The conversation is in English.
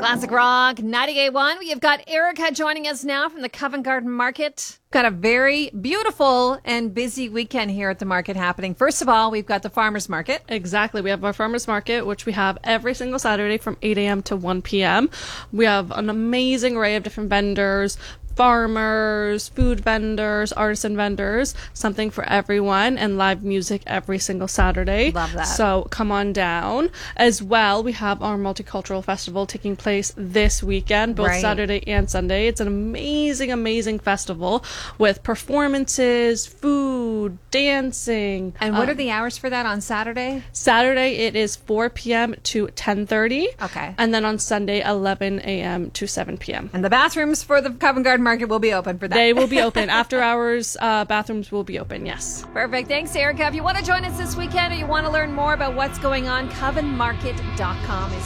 Classic Rock 98.1. We have got Erica joining us now from the Covent Garden Market. Got a very beautiful and busy weekend here at the market happening. First of all, we've got the farmers market. Exactly. We have our farmers market, which we have every single Saturday from 8 a.m. to 1 p.m. We have an amazing array of different vendors, farmers, food vendors, artisan vendors, something for everyone, and live music every single Saturday. Love that. So come on down. As well, we have our multicultural festival taking place this weekend, both Saturday and Sunday. It's an amazing, amazing festival with performances, food, dancing. And what are the hours for that on Saturday? Saturday, it is 4 p.m. to 10:30. Okay. And then on Sunday, 11 a.m. to 7 p.m. And the bathrooms for the Covent Garden Market will be open for that. They will be open. After hours, bathrooms will be open, yes. Perfect. Thanks, Erica. If you want to join us this weekend or you want to learn more about what's going on, covenmarket.com is